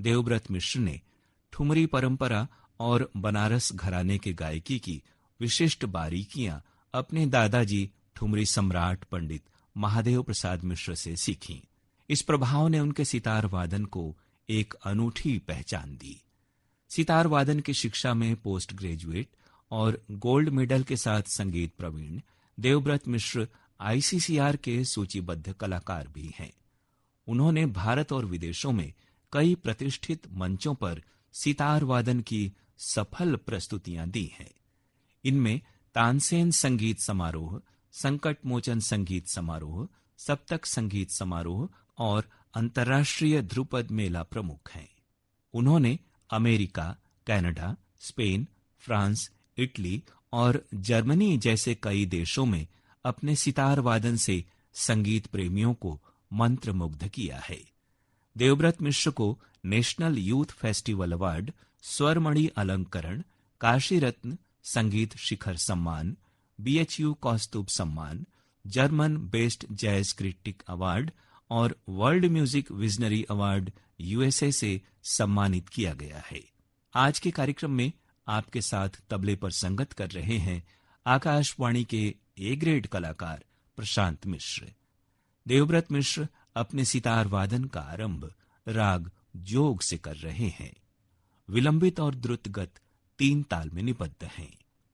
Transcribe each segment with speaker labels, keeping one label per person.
Speaker 1: देवव्रत मिश्र ने ठुमरी परंपरा और बनारस घराने के गायकी की विशिष्ट बारीकियां अपने दादाजी ठुमरी सम्राट पंडित महादेव प्रसाद मिश्र से सीखीं। इस प्रभाव ने उनके सितार वादन को एक अनूठी पहचान दी। सितार वादन की शिक्षा में पोस्ट ग्रेजुएट और गोल्ड मेडल के साथ संगीत प्रवीण देवव्रत मिश्र आईसीसीआर के सूचीबद्ध कलाकार भी हैं। उन्होंने भारत और विदेशों में कई प्रतिष्ठित मंचों पर सितार वादन की सफल प्रस्तुतियां दी हैं। इनमें तानसेन संगीत समारोह, संकट मोचन संगीत समारोह, सप्तक संगीत समारोह और अंतर्राष्ट्रीय ध्रुपद मेला प्रमुख हैं। उन्होंने America, Canada, Spain, France, Italy और जर्मनी जैसे कई देशों में अपने सितार वादन से संगीत प्रेमियों को मंत्रमुग्ध किया है। देवव्रत मिश्र को नेशनल यूथ फेस्टिवल अवार्ड, स्वरमणि अलंकरण, काशी रत्न संगीत शिखर सम्मान, बीएचयू कौस्तुभ सम्मान, German best jazz critic award और world music visionary award USA से सम्मानित किया गया है। आज के कार्यक्रम में आपके साथ तबले पर संगत कर रहे हैं आकाशवाणी के ए ग्रेड कलाकार प्रशांत मिश्र। देवव्रत मिश्र अपने सितार वादन का आरंभ राग जोग से कर रहे हैं। विलंबित और द्रुत गत 3 ताल में निबद्ध हैं।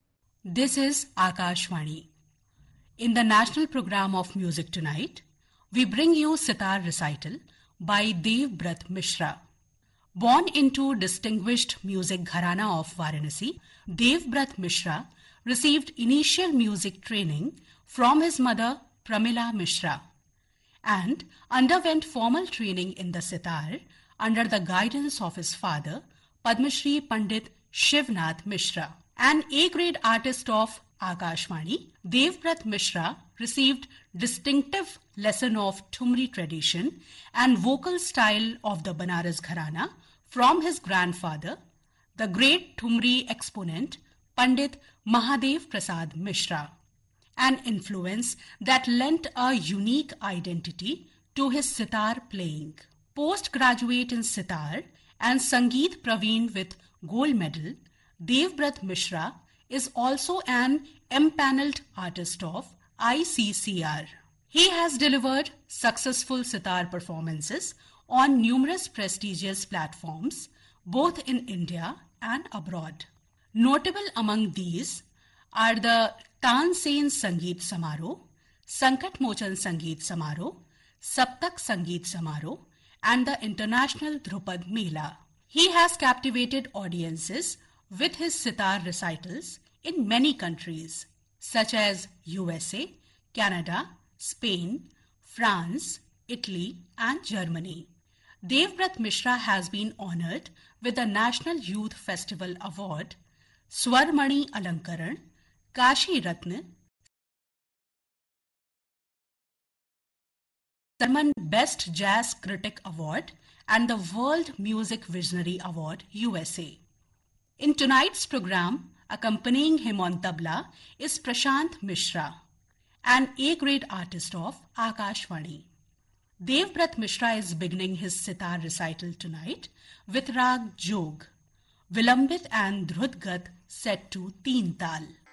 Speaker 2: This is Akashvani. In the national program of music tonight, we bring you sitar recital by Devvrat Mishra. Born into distinguished music gharana of Varanasi, Devvrat Mishra received initial music training from his mother Pramila Mishra and underwent formal training in the sitar under the guidance of his father Padma Shri Pandit Shivnath Mishra. An A-grade artist of Akashvani, Devvrat Mishra received distinctive lesson of Thumri tradition and vocal style of the Banaras Gharana from his grandfather, the great Thumri exponent Pandit Mahadev Prasad Mishra, an influence that lent a unique identity to his sitar playing. Postgraduate in sitar and Sangeet Praveen with gold medal, Devvrat Mishra is also an empaneled artist of ICCR. He has delivered successful sitar performances on numerous prestigious platforms, both in India and abroad. Notable among these are the Tansen Sangeet Samaro, Sankat Mochan Sangeet Samaro, Saptak Sangeet Samaro, and the International Dhrupad Mela. He has captivated audiences with his sitar recitals in many countries such as USA, Canada, Spain, France, Italy, and Germany. Devvrat Mishra has been honored with the National Youth Festival Award, Swarmani Alankaran, Kashi Ratna, German Best Jazz Critic Award, and the World Music Visionary Award, USA. In tonight's program, accompanying him on tabla is Prashant Mishra, an A-grade artist of Akashvani. Devvrat Mishra is beginning his sitar recital tonight with Rag Jog, Vilambit and Dhrutgat set to 3 Tal.